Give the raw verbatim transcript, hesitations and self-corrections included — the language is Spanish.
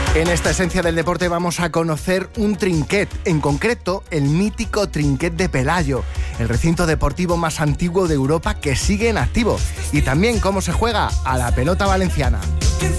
En esta esencia del deporte vamos a conocer un trinquet, en concreto el mítico Trinquet de Pelayo, el recinto deportivo más antiguo de Europa que sigue en activo, y también cómo se juega a la pelota valenciana.